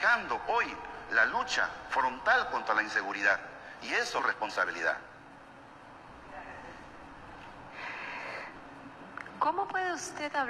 marcando hoy la lucha frontal contra la inseguridad. Y eso es responsabilidad. ¿Cómo puede usted hablar?